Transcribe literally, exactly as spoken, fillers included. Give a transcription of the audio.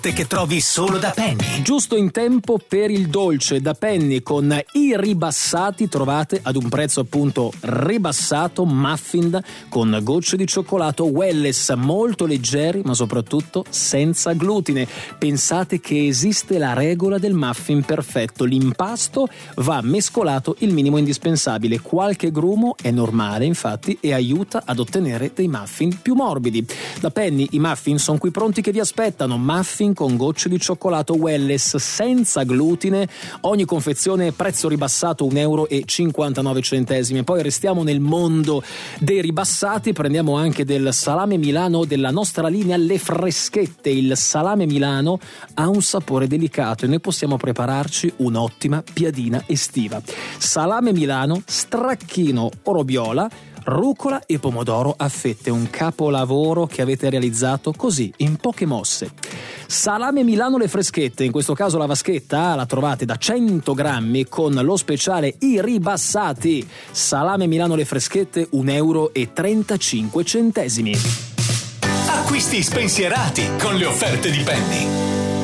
che trovi solo da Penny. Giusto in tempo per il dolce da Penny con i ribassati. Trovate ad un prezzo appunto ribassato muffin con gocce di cioccolato Welles, molto leggeri ma soprattutto senza glutine. Pensate che esiste la regola del muffin perfetto: l'impasto va mescolato il minimo indispensabile, qualche grumo è normale infatti e aiuta ad ottenere dei muffin più morbidi. Da Penny i muffin sono qui pronti che vi aspettano, muffin con gocce di cioccolato Welles senza glutine, ogni confezione prezzo ribassato un euro e cinquantanove centesimi. Poi restiamo nel mondo dei ribassati, prendiamo anche del salame Milano della nostra linea Le Freschette. Il salame Milano ha un sapore delicato e noi possiamo prepararci un'ottima piadina estiva. Salame Milano, stracchino o robiola, rucola e pomodoro a fette, un capolavoro che avete realizzato così in poche mosse. Salame Milano Le Freschette, in questo caso la vaschetta la trovate da cento grammi con lo speciale i ribassati. Salame Milano Le Freschette un euro e trentacinque centesimi. Acquisti spensierati con le offerte di Penny.